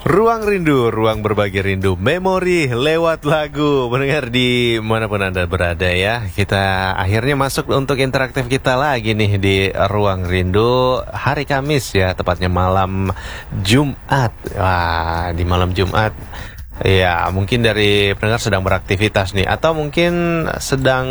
Ruang Rindu, ruang berbagi rindu, memori lewat lagu. Mendengar di manapun Anda berada ya. Kita akhirnya masuk untuk interaktif kita lagi nih di Ruang Rindu hari Kamis ya, tepatnya malam Jumat. Wah, di malam Jumat ya, mungkin dari pendengar sedang beraktivitas nih, atau mungkin sedang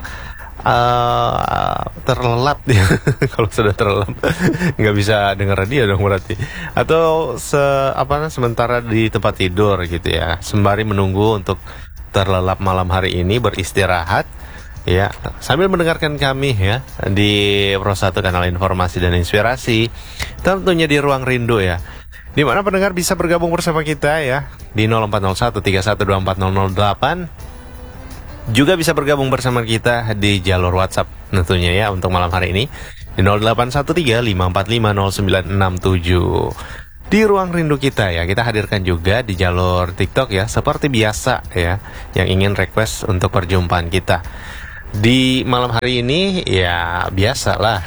terlelap ya. Kalau sudah terlelap nggak bisa dengar radio dong berarti, atau sementara di tempat tidur gitu ya, sembari menunggu untuk terlelap malam hari ini, beristirahat ya, sambil mendengarkan kami ya di Pro 1 kanal informasi dan inspirasi, tentunya di Ruang Rindu ya, di mana pendengar bisa bergabung bersama kita ya di 0401 3124 008. Juga bisa bergabung bersama kita di jalur WhatsApp tentunya ya untuk malam hari ini di 0813-545-0967. Di Ruang Rindu kita ya, kita hadirkan juga di jalur TikTok ya, seperti biasa ya, yang ingin request untuk perjumpaan kita di malam hari ini ya biasa lah.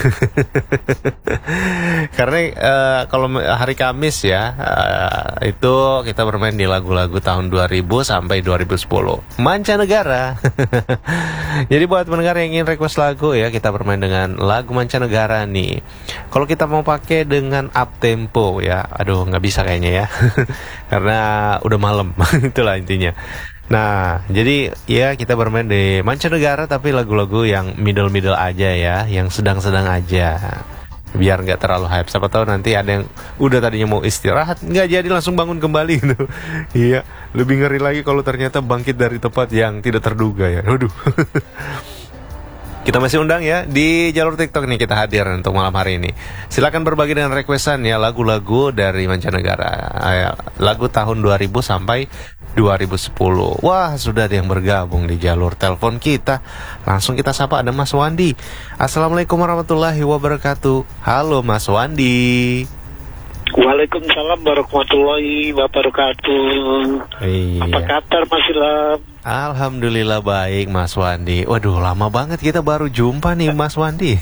Karena kalau hari Kamis ya, itu kita bermain di lagu-lagu tahun 2000 sampai 2010 mancanegara. Jadi buat pendengar yang ingin request lagu ya, kita bermain dengan lagu mancanegara nih. Kalau kita mau pakai dengan up tempo ya, aduh nggak bisa kayaknya ya. Karena udah malam. Itulah intinya. Nah, jadi ya kita bermain di mancanegara tapi lagu-lagu yang middle-middle aja ya, yang sedang-sedang aja, biar nggak terlalu hype. Siapa tahu nanti ada yang udah tadinya mau istirahat nggak jadi, langsung bangun kembali gitu. Iya, lebih ngeri lagi kalau ternyata bangkit dari tempat yang tidak terduga ya. Aduh. Kita masih undang ya di jalur TikTok nih, kita hadir untuk malam hari ini. Silakan berbagi dengan requestan ya, lagu-lagu dari mancanegara, lagu tahun 2000 sampai 2010. Wah, sudah ada yang bergabung di jalur telepon kita. Langsung kita sapa, ada Mas Wandi. Assalamualaikum warahmatullahi wabarakatuh. Halo Mas Wandi. Waalaikumsalam warahmatullahi wabarakatuh. Iya. Apa kabar Mas Ilham? Alhamdulillah baik Mas Wandi. Waduh, lama banget kita baru jumpa nih Mas Wandi.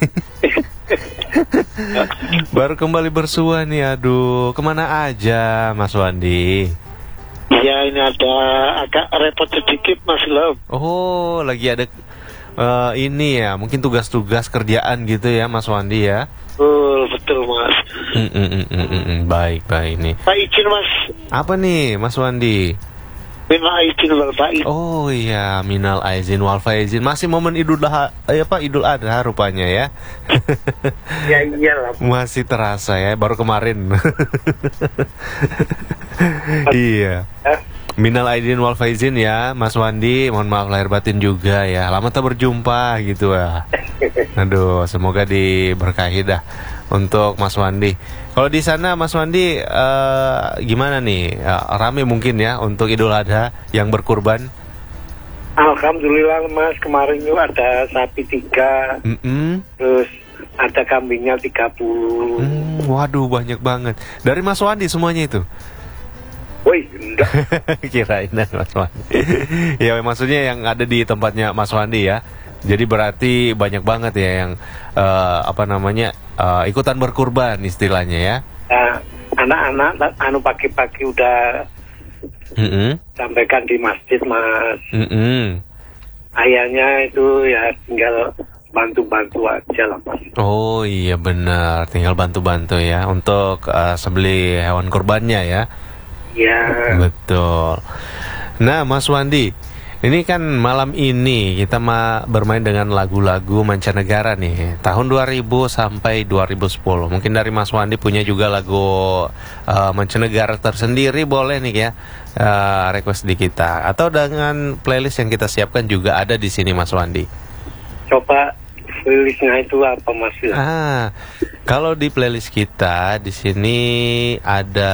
Baru kembali bersua nih. Aduh, kemana aja Mas Wandi? Iya, ini ada agak repot sedikit Mas Ilham. Oh, lagi ada ini ya, mungkin tugas-tugas kerjaan gitu ya Mas Wandi ya. Betul Mas. Baik nih. Pak izin Mas. Apa nih Mas Wandi? Minal aizin wal faizin. Oh iya, minal aizin wal faizin. Masih momen Idul Adha rupanya ya. Ya iyalah. Masih terasa ya, baru kemarin. Iya. Minal aidin wal faizin ya Mas Wandi, mohon maaf lahir batin juga ya. Lama tak berjumpa gitu ya. Aduh, semoga diberkahi dah untuk Mas Wandi. Kalau di sana Mas Wandi gimana nih? Rame mungkin ya untuk Idul Adha yang berkurban? Alhamdulillah Mas, kemarin itu ada sapi 3, terus ada kambingnya 30. Waduh, banyak banget. Dari Mas Wandi semuanya itu? Woi, enggak. Kirain Mas Wandi. Ya maksudnya yang ada di tempatnya Mas Wandi ya. Jadi berarti banyak banget ya yang ikutan berkurban istilahnya ya. Anak-anak pagi-pagi udah sampaikan di masjid Mas. Ayahnya itu ya tinggal bantu-bantu aja lah Mas. Oh iya benar, tinggal bantu-bantu ya untuk sembelih hewan kurbannya ya. Ya. Betul. Nah Mas Wandi, ini kan malam ini kita bermain dengan lagu-lagu mancanegara nih, tahun 2000 sampai 2010. Mungkin dari Mas Wandi punya juga lagu mancanegara tersendiri, boleh nih ya request di kita. Atau dengan playlist yang kita siapkan juga ada di sini Mas Wandi. Coba playlistnya itu apa Mas? Kalau di playlist kita di sini ada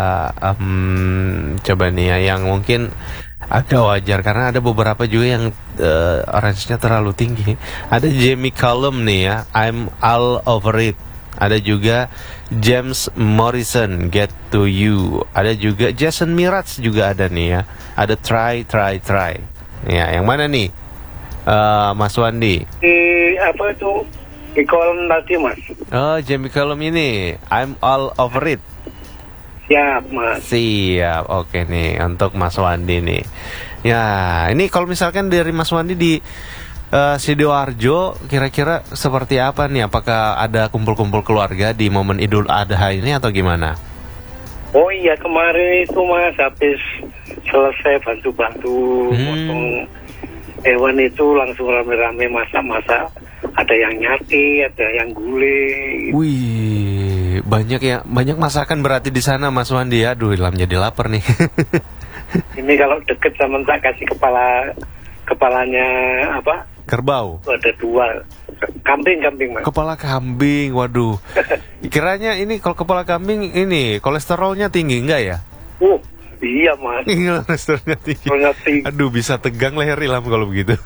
coba nih ya, yang mungkin agak wajar karena ada beberapa juga yang range-nya terlalu tinggi. Ada Jamie Cullum nih ya, I'm All Over It. Ada juga James Morrison, Get To You. Ada juga Jason Mraz juga ada nih ya. Ada Try. Ya, yang mana nih Mas Wandi? Apa itu? Di kolom tadi Mas. Oh, Jamie Cullum ini I'm All Over It. Siap, Mas. Siap, oke nih untuk Mas Wandi nih. Ya, ini kalau misalkan dari Mas Wandi di Sidoarjo, kira-kira seperti apa nih? Apakah ada kumpul-kumpul keluarga di momen Idul Adha ini atau gimana? Oh iya, kemarin itu Mas habis selesai bantu-bantu potong hewan itu langsung rame-rame masak-masak. Ada yang nyati, ada yang gulai. Wih, banyak masakan berarti di sana Mas Wandi ya. Aduh, Ilham jadi lapar nih. Ini kalau deket sama tak kasih kepalanya apa? Kerbau. Ada 2 kambing Mas. Kepala kambing, waduh. Kiranya ini kalau kepala kambing ini kolesterolnya tinggi enggak ya? Iya Mas. Kolesterolnya tinggi. Aduh, bisa tegang leher Ilham kalau begitu.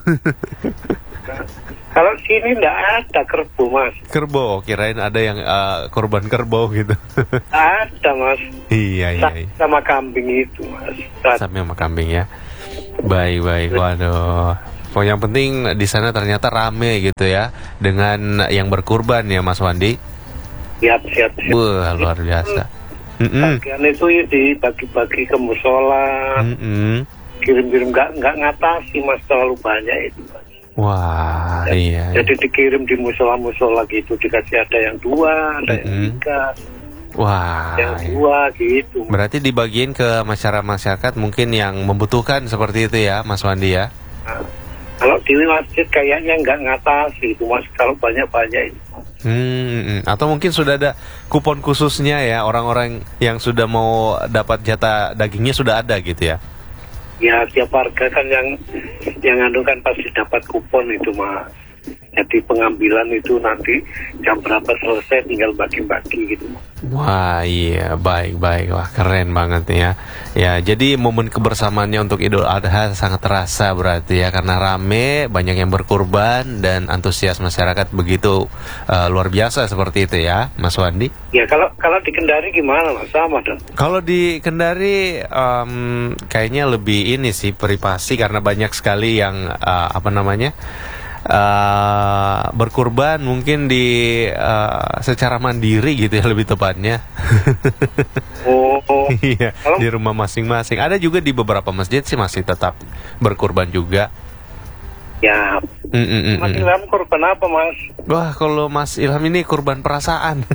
Kalau sini enggak ada kerbau Mas. Kerbau, kirain ada yang korban kerbau gitu. Ada Mas. Iya. Sama kambing itu Mas. Sama kambing ya. Baik. Waduh. Yang penting di sana ternyata rame gitu ya dengan yang berkurban ya Mas Wandi. Siap. Wah, luar biasa. Bagian itu dibagi-bagi ke musola. Kirim-kirim nggak ngatasi Mas, terlalu banyak itu Mas. Wah, iya. Jadi dikirim di musola-musola gitu, dikasih ada yang 2, ada yang 3. Wah, yang 2 gitu. Berarti dibagiin ke masyarakat mungkin yang membutuhkan seperti itu ya, Mas Wandi ya? Nah, kalau di masjid kayaknya nggak ngatasi itu Mas, kalau banyak-banyak itu. Atau mungkin sudah ada kupon khususnya ya, orang-orang yang sudah mau dapat jatah dagingnya sudah ada gitu ya? Ya, tiap warga kan yang anu kan pasti dapat kupon itu Mas. Jadi pengambilan itu nanti jam berapa selesai tinggal bagi-bagi gitu. Wah iya, baik. Wah keren banget nih ya. Ya, jadi momen kebersamaannya untuk Idul Adha sangat terasa berarti ya. Karena rame, banyak yang berkurban dan antusias masyarakat begitu luar biasa seperti itu ya, Mas Wandi. Ya, kalau di Kendari gimana Mas? Sama dong? Kalau di Kendari kayaknya lebih ini sih privasi karena banyak sekali yang berkurban mungkin di secara mandiri gitu ya lebih tepatnya. Iya, di rumah masing-masing. Ada juga di beberapa masjid sih masih tetap berkurban juga. Ya. Mas Ilham kurban apa Mas? Wah, kalau Mas Ilham ini kurban perasaan.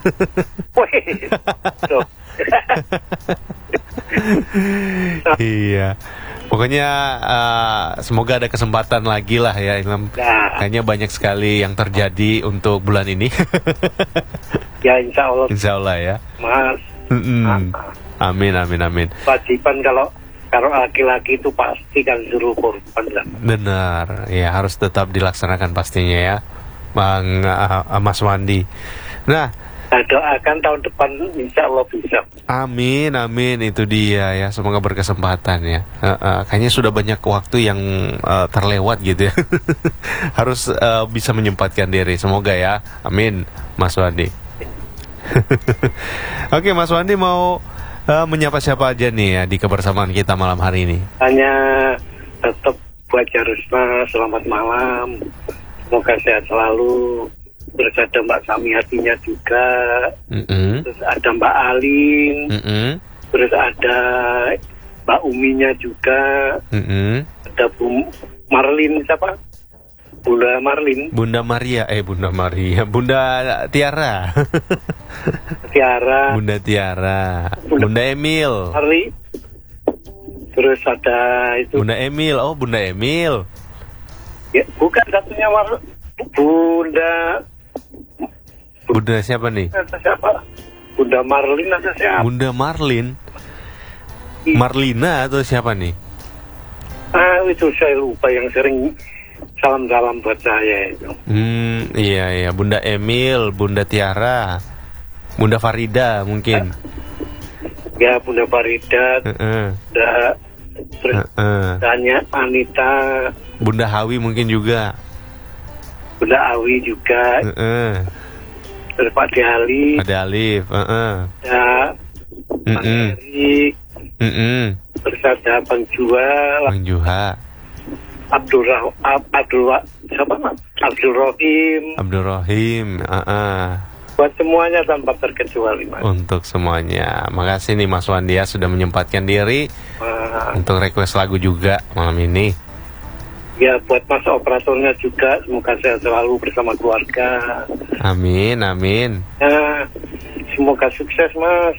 Iya. Pokoknya semoga ada kesempatan lagi lah ya Ilham. Kayaknya banyak sekali yang terjadi untuk bulan ini. Ya insya Allah ya Mas. Amin. Wajiban kalau laki-laki itu pasti kan suruh korban lah. Benar, ya harus tetap dilaksanakan pastinya ya Bang Mas Wandi. Nah, doakan tahun depan insya Allah bisa. Amin, itu dia ya. Semoga berkesempatan ya. Kayaknya sudah banyak waktu yang terlewat gitu ya. Harus bisa menyempatkan diri. Semoga ya. Amin, Mas Wandi. Oke, Mas Wandi mau menyapa siapa aja nih ya di kebersamaan kita malam hari ini? Hanya tetap buat Jarusna, selamat malam. Semoga sehat selalu. Terus ada Mbak Samiatinya juga, terus ada Mbak Alin, terus ada Mbak Uminya juga, ada Bu Marlin siapa? Bunda Marlin. Bunda Maria, Bunda Tiara. Bunda Tiara, Bunda Emil. Marli. Terus ada itu. Bunda Emil, Bunda Emil. Ya, bukan satunya Bunda siapa nih? Siapa? Bunda Marlin atau siapa? Bunda Marlin? Marlina atau siapa nih? Itu saya lupa yang sering salam-salam buat saya itu. Iya. Bunda Emil, Bunda Tiara, Bunda Farida mungkin. Ya, Bunda Farida. Tanya Anita. Bunda Hawi mungkin juga. Bunda Awi juga. Terus Pak Alif. Ya. Pak Erik. Terus ada Bang Juha. Abdul Rohim. Buat semuanya tanpa terkecuali, Mas. Untuk semuanya. Makasih nih Mas Wandi ya sudah menyempatkan diri untuk request lagu juga malam ini. Ya, buat Mas operatornya juga, semoga sehat selalu bersama keluarga. Amin, amin. Nah, semoga sukses, Mas.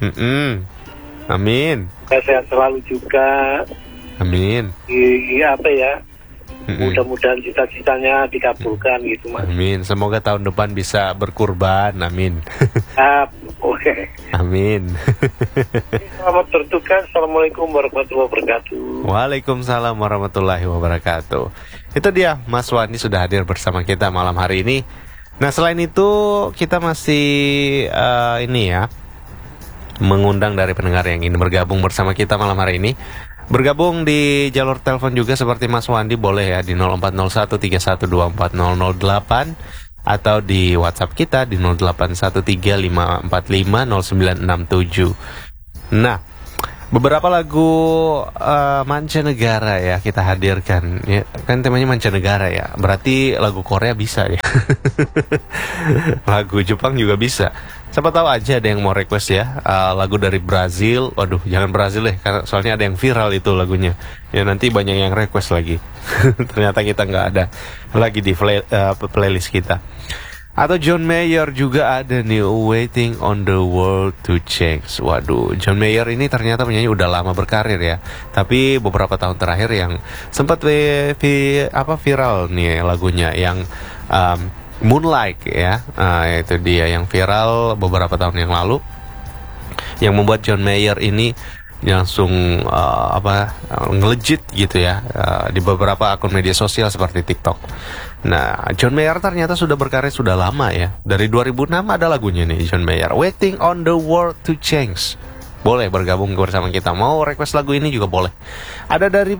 Amin. Semoga sehat selalu juga. Amin. Apa ya? Mudah-mudahan cita-citanya dikabulkan gitu, Mas. Amin. Semoga tahun depan bisa berkurban. Amin. Oke. Amin. Selamat bertugas. Assalamualaikum warahmatullahi wabarakatuh. Waalaikumsalam warahmatullahi wabarakatuh. Itu dia, Mas Wandi sudah hadir bersama kita malam hari ini. Nah, selain itu kita masih ini ya, mengundang dari pendengar yang ingin bergabung bersama kita malam hari ini. Bergabung di jalur telepon juga seperti Mas Wandi boleh ya di 040131240008 atau di WhatsApp kita di 081354500967. Nah, beberapa lagu mancanegara ya kita hadirkan ya, kan temanya mancanegara ya, berarti lagu Korea bisa ya. Lagu Jepang juga bisa. Siapa tahu aja ada yang mau request ya lagu dari Brazil. Waduh, jangan Brazil deh, karena soalnya ada yang viral itu lagunya. Ya nanti banyak yang request lagi. Ternyata kita nggak ada lagi di playlist kita. Atau John Mayer juga ada nih, Waiting on the World to Change. Waduh, John Mayer ini ternyata penyanyi udah lama berkarir ya. Tapi beberapa tahun terakhir yang sempat viral nih lagunya yang Moonlight ya. Itu dia yang viral beberapa tahun yang lalu, yang membuat John Mayer ini langsung ngelejit gitu ya di beberapa akun media sosial seperti TikTok. Nah, John Mayer ternyata sudah berkarya sudah lama ya. Dari 2006 ada lagunya nih John Mayer, Waiting on the World to Change. Boleh bergabung bersama kita. Mau request lagu ini juga boleh. Ada dari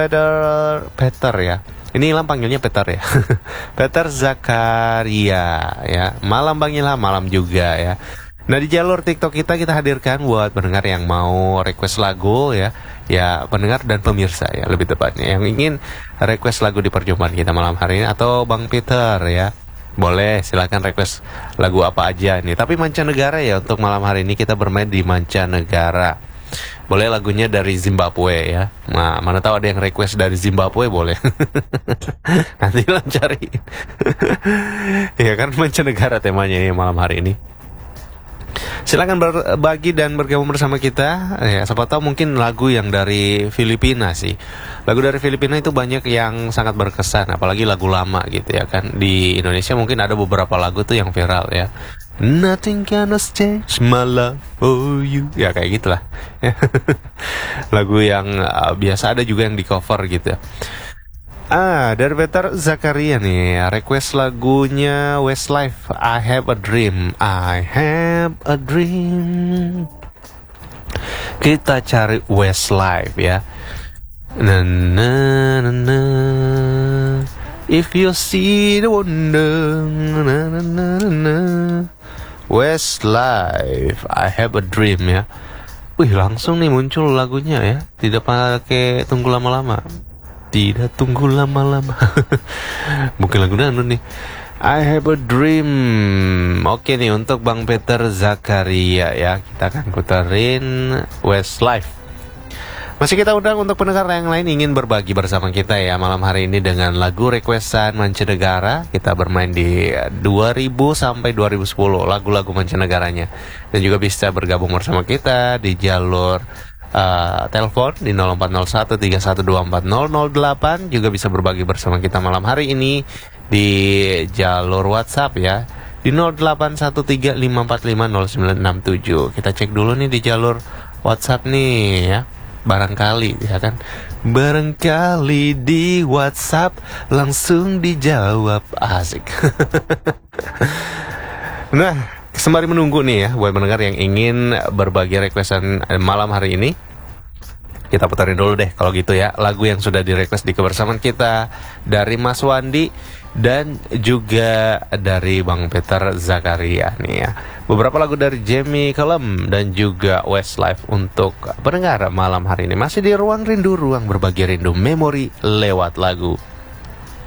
Peter ya. Ini Ilham panggilnya Peter ya. Peter Zakaria ya. Malam Bang Ilham, malam juga ya. Nah, di jalur TikTok kita hadirkan buat pendengar yang mau request lagu ya. Ya, pendengar dan pemirsa ya lebih tepatnya yang ingin request lagu di perjumpaan kita malam hari ini, atau Bang Peter ya. Boleh, silakan request lagu apa aja nih. Tapi mancanegara ya, untuk malam hari ini kita bermain di mancanegara. Boleh lagunya dari Zimbabwe ya. Nah, mana tahu ada yang request dari Zimbabwe, boleh. Nanti lah cari. Ya kan mancanegara temanya ini malam hari ini. Silakan berbagi dan bergabung bersama kita. Ya, siapa tahu mungkin lagu yang dari Filipina sih. Lagu dari Filipina itu banyak yang sangat berkesan, apalagi lagu lama gitu ya kan. Di Indonesia mungkin ada beberapa lagu tuh yang viral ya. Nothing can change my love for you. Ya kayak gitulah. Lagu yang biasa, ada juga yang di cover gitu ya. Dari Peter Zakaria nih, request lagunya Westlife, I Have a Dream. I have a dream. Kita cari Westlife ya. Na na na na. If you see the wonder, na na na na. Westlife, I Have a Dream ya. Wih, langsung nih muncul lagunya ya. Tidak pakai tunggu lama-lama. Tidak tunggu lama-lama. Bukan lagu dangdut nih. I Have a Dream. Oke nih, untuk Bang Peter Zakaria ya, kita akan puterin Westlife. Masih kita undang untuk pendengar yang lain ingin berbagi bersama kita ya malam hari ini dengan lagu requestan mancanegara. Kita bermain di 2000 sampai 2010 lagu-lagu mancanegaranya. Dan juga bisa bergabung bersama kita di jalur telepon di 040131240008. Juga bisa berbagi bersama kita malam hari ini di jalur WhatsApp ya, di 081354500967. Kita cek dulu nih di jalur WhatsApp nih ya. Barangkali ya kan, barangkali di WhatsApp langsung dijawab, asik. Nah, sembari menunggu nih ya buat pendengar yang ingin berbagi requestan malam hari ini, kita putarin dulu deh kalau gitu ya lagu yang sudah direquest di kebersamaan kita dari Mas Wandi dan juga dari Bang Peter Zakaria nih ya. Beberapa lagu dari Jamie Cullum dan juga Westlife untuk pendengar malam hari ini. Masih di Ruang Rindu, ruang berbagi rindu memori lewat lagu.